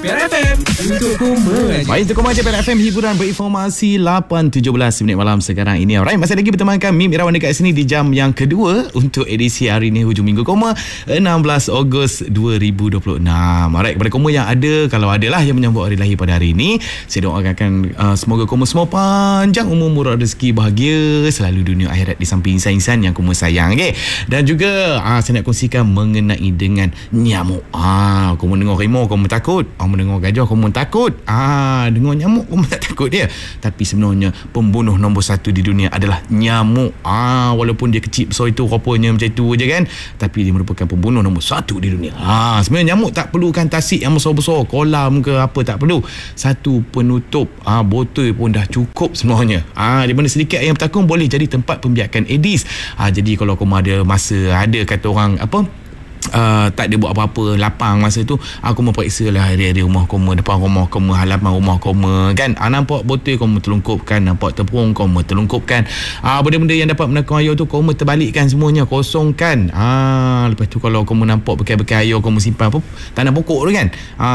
CPR FM untuk Koma. Baik, untuk Koma CPR FM, hiburan berinformasi 8.17 minit malam sekarang ini. Alright, masih lagi berteman kami Mirawan dekat sini di jam yang kedua untuk edisi hari ini hujung minggu Koma 16 Ogos 2026. Alright, kepada Koma yang ada, kalau adalah yang menyambut hari lahir pada hari ini, saya doakan semoga Koma semua panjang umur, murah rezeki, bahagia selalu dunia akhirat di samping insan-insan yang Koma sayang. Okay? Dan juga saya nak kongsikan mengenai dengan nyamuk. Kau mendengar rimau, kau takut. Mendengar gajah, kau takut. Dengar nyamuk, kau tak takut dia. Tapi sebenarnya pembunuh nombor satu di dunia adalah nyamuk. Walaupun dia kecil besar itu, rupanya macam itu je kan, tapi dia merupakan pembunuh nombor satu di dunia. Sebenarnya nyamuk tak perlukan tasik yang besar-besar, kolam ke apa, tak perlu. Satu penutup botol pun dah cukup sebenarnya. Di mana sedikit ayam bertakung boleh jadi tempat pembiakan Aedes. Jadi kalau kau ada masa, ada kata orang apa, tak ada buat apa-apa, lapang masa tu, aku mau periksa lah area-area rumah koma, depan rumah koma, halaman rumah koma kan. Nampak botol koma terlungkupkan, nampak tepung koma terlungkupkan, benda-benda yang dapat menekan air tu koma terbalikkan semuanya, kosongkan. Lepas tu kalau koma nampak bekas-bekas air koma simpan apa, tanah pokok tu kan,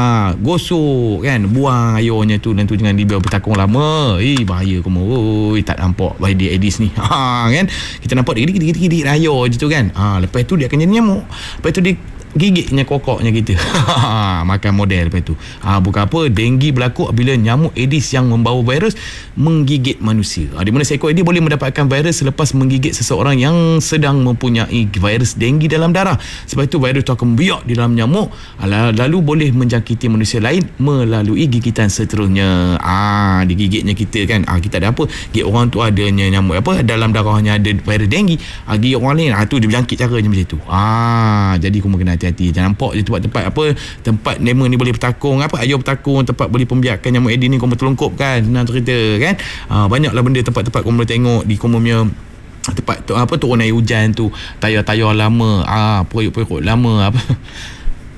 gosok kan, buang airnya tu, dan tu jangan dibiar bertakung lama. Bahaya koma, tak nampak bahaya dia Aedes ni. Kan kita nampak dikit-dikit air je tu kan. Lepas tu dia akan jadi nyamuk. Lepas tu dia gigitnya kokoknya kita. Makan model lepas tu. Bukan apa, denggi berlaku apabila nyamuk Aedes yang membawa virus menggigit manusia. Di mana seekor Aedes boleh mendapatkan virus selepas menggigit seseorang yang sedang mempunyai virus denggi dalam darah. Sebab itu virus itu akan membiak di dalam nyamuk, lalu boleh menjangkiti manusia lain melalui gigitan seterusnya. Digigitnya kita kan, kita ada apa, gigit orang tu adanya nyamuk apa, dalam darahnya ada virus denggi, gigit orang lain, tu dia berjangkit caranya macam tu. Jadi kamu kena hati-hati. Jangan nampak je tempat-tempat apa, tempat nema ni boleh bertakung, apa air bertakung, tempat boleh pembiakan nyamuk Aedes ni, kamu terlungkupkan. Senang cerita kan. Banyaklah benda tempat-tempat kamu boleh tengok di kamu punya tempat tu, apa, turun air hujan tu, tayar-tayar lama, perut-perut lama, apa